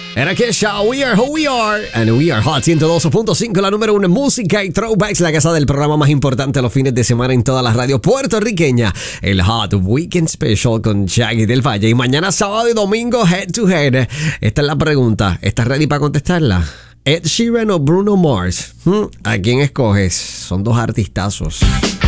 Era Kesha, We Are Who We Are, and We Are Hot 102.5, la número 1 en música y throwbacks, la casa del programa más importante los fines de semana en toda la radio puertorriqueña, el Hot Weekend Special con Shaggy del Valle. Y mañana sábado y domingo, Head to Head. Esta es la pregunta, ¿estás ready para contestarla? ¿Ed Sheeran o Bruno Mars? ¿A quién escoges? Son dos artistazos.